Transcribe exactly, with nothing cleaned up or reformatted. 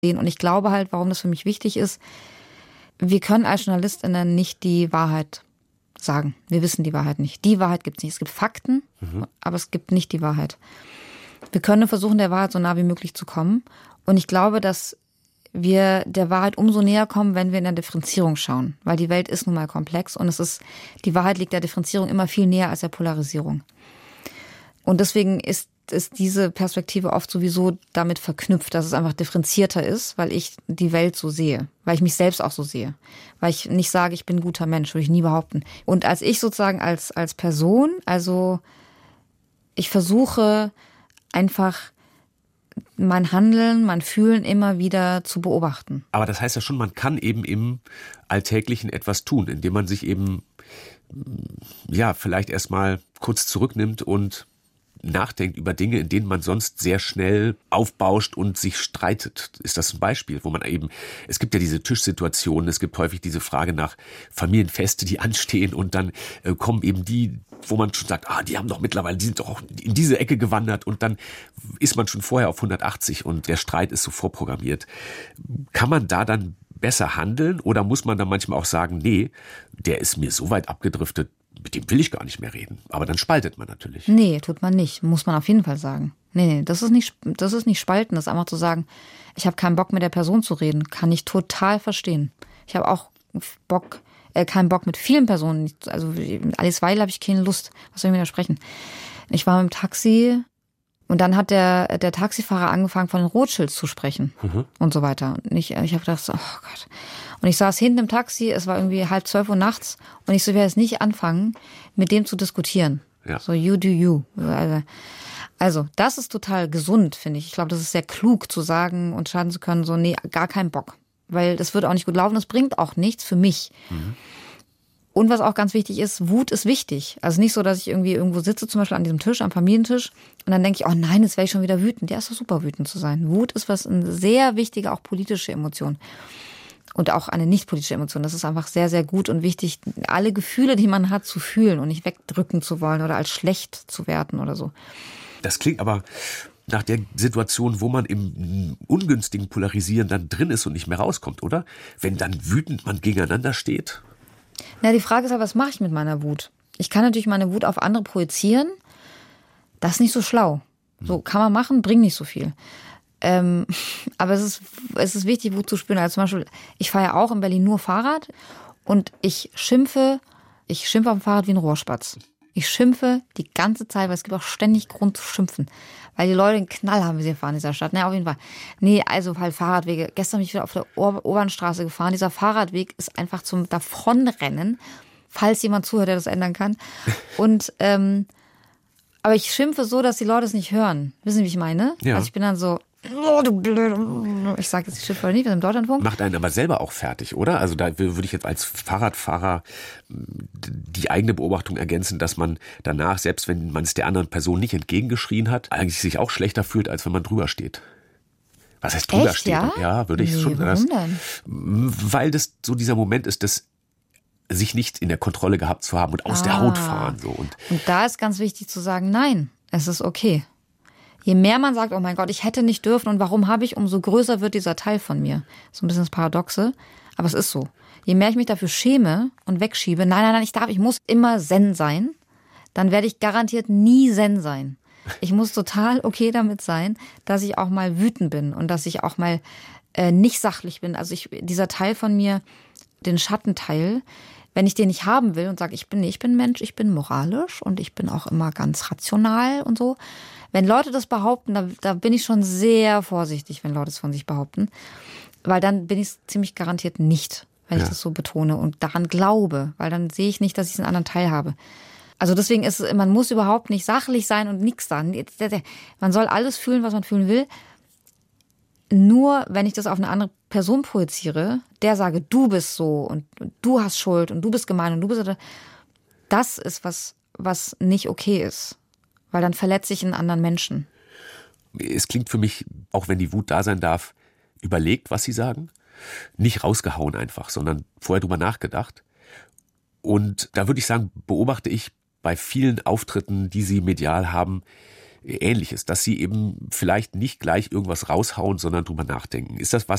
Und ich glaube halt, warum das für mich wichtig ist, wir können als JournalistInnen nicht die Wahrheit sagen. Wir wissen die Wahrheit nicht. Die Wahrheit gibt es nicht. Es gibt Fakten, mhm. aber es gibt nicht die Wahrheit. Wir können versuchen, der Wahrheit so nah wie möglich zu kommen. Und ich glaube, dass wir der Wahrheit umso näher kommen, wenn wir in der Differenzierung schauen. Weil die Welt ist nun mal komplex und es ist, die Wahrheit liegt der Differenzierung immer viel näher als der Polarisierung. Und deswegen ist, ist diese Perspektive oft sowieso damit verknüpft, dass es einfach differenzierter ist, weil ich die Welt so sehe. Weil ich mich selbst auch so sehe. Weil ich nicht sage, ich bin ein guter Mensch, würde ich nie behaupten. Und als ich sozusagen als, als Person, also ich versuche einfach mein Handeln, mein Fühlen immer wieder zu beobachten. Aber das heißt ja schon, man kann eben im Alltäglichen etwas tun, indem man sich eben, ja, vielleicht erstmal kurz zurücknimmt und nachdenkt über Dinge, in denen man sonst sehr schnell aufbauscht und sich streitet. Ist das ein Beispiel, wo man eben, es gibt ja diese Tischsituationen, es gibt häufig diese Frage nach Familienfeste, die anstehen und dann äh, kommen eben die, wo man schon sagt, ah, die haben doch mittlerweile, die sind doch auch in diese Ecke gewandert und dann ist man schon vorher auf hundertachtzig und der Streit ist so vorprogrammiert. Kann man da dann besser handeln oder muss man dann manchmal auch sagen, nee, der ist mir so weit abgedriftet, mit dem will ich gar nicht mehr reden. Aber dann spaltet man natürlich. Nee, tut man nicht. Muss man auf jeden Fall sagen. Nee, nee, das ist nicht, das ist nicht spalten. Das ist einfach zu sagen, ich habe keinen Bock mit der Person zu reden. Kann ich total verstehen. Ich habe auch Bock, äh, keinen Bock mit vielen Personen. Also mit Alice Weil habe ich keine Lust. Was soll ich mit der sprechen? Ich war mit dem Taxi und dann hat der, der Taxifahrer angefangen, von den Rothschilds zu sprechen. Mhm. Und so weiter. Und ich, ich habe gedacht, so, oh Gott. Und ich saß hinten im Taxi, es war irgendwie halb zwölf Uhr nachts und ich so, werde jetzt nicht anfangen, mit dem zu diskutieren. Ja. So, you do you. Also, also, das ist total gesund, finde ich. Ich glaube, das ist sehr klug zu sagen und entscheiden zu können, so, nee, gar keinen Bock. Weil das wird auch nicht gut laufen, das bringt auch nichts für mich. Mhm. Und was auch ganz wichtig ist, Wut ist wichtig. Also nicht so, dass ich irgendwie irgendwo sitze, zum Beispiel an diesem Tisch, am Familientisch, und dann denke ich, oh nein, jetzt wäre ich schon wieder wütend. Ja, ist doch super, wütend zu sein. Wut ist was, eine sehr wichtige, auch politische Emotion. Und auch eine nicht politische Emotion. Das ist einfach sehr, sehr gut und wichtig, alle Gefühle, die man hat, zu fühlen und nicht wegdrücken zu wollen oder als schlecht zu werten oder so. Das klingt aber nach der Situation, wo man im ungünstigen Polarisieren dann drin ist und nicht mehr rauskommt, oder? Wenn dann wütend man gegeneinander steht? Na, die Frage ist aber, was mache ich mit meiner Wut? Ich kann natürlich meine Wut auf andere projizieren. Das ist nicht so schlau. So kann man machen, bringt nicht so viel. Ähm, aber es ist, es ist wichtig, Wut zu spüren. Also zum Beispiel, ich fahre ja auch in Berlin nur Fahrrad und ich schimpfe, ich schimpfe auf dem Fahrrad wie ein Rohrspatz. Ich schimpfe die ganze Zeit, weil es gibt auch ständig Grund zu schimpfen. Weil die Leute einen Knall haben, wie sie fahren in dieser Stadt. Ne, auf jeden Fall. Nee, also halt Fahrradwege. Gestern bin ich wieder auf der Ober- Obernstraße gefahren. Dieser Fahrradweg ist einfach zum Davonrennen, falls jemand zuhört, der das ändern kann. Und, ähm, aber ich schimpfe so, dass die Leute es nicht hören. Wissen Sie, wie ich meine? Ja. Also ich bin dann so, oh, du blöde. Ich sage jetzt die Schimpfwörter nicht, wir sind im Deutschlandfunk. Macht einen aber selber auch fertig, oder? Also da würde ich jetzt als Fahrradfahrer die eigene Beobachtung ergänzen, dass man danach, selbst wenn man es der anderen Person nicht entgegengeschrien hat, eigentlich sich auch schlechter fühlt, als wenn man drüber steht. Was heißt drüber Echt, stehen? Ja, ja würde ich nee, schon. Warum Das, denn? Weil das so dieser Moment ist, dass sich nicht in der Kontrolle gehabt zu haben und aus ah. der Haut fahren. So. Und, und da ist ganz wichtig zu sagen, nein, es ist okay. Je mehr man sagt, oh mein Gott, ich hätte nicht dürfen und warum habe ich, umso größer wird dieser Teil von mir. So ein bisschen das Paradoxe, aber es ist so. Je mehr ich mich dafür schäme und wegschiebe, nein, nein, nein, ich darf, ich muss immer Zen sein, dann werde ich garantiert nie Zen sein. Ich muss total okay damit sein, dass ich auch mal wütend bin und dass ich auch mal äh, nicht sachlich bin. Also ich, dieser Teil von mir, den Schattenteil, wenn ich den nicht haben will und sage, ich bin, nee, ich bin Mensch, ich bin moralisch und ich bin auch immer ganz rational und so. Wenn Leute das behaupten, da, da bin ich schon sehr vorsichtig, wenn Leute es von sich behaupten. Weil dann bin ich es ziemlich garantiert nicht, wenn ja. ich das so betone und daran glaube. Weil dann sehe ich nicht, dass ich einen anderen Teil habe. Also deswegen ist es, man muss überhaupt nicht sachlich sein und nichts sagen. Man soll alles fühlen, was man fühlen will. Nur wenn ich das auf eine andere Person projiziere, der sage, du bist so und du hast Schuld und du bist gemein und du bist... Das ist was, was nicht okay ist. Weil dann verletze ich einen anderen Menschen. Es klingt für mich, auch wenn die Wut da sein darf, überlegt, was Sie sagen. Nicht rausgehauen einfach, sondern vorher drüber nachgedacht. Und da würde ich sagen, beobachte ich bei vielen Auftritten, die Sie medial haben, Ähnliches, dass Sie eben vielleicht nicht gleich irgendwas raushauen, sondern drüber nachdenken. Ist das was,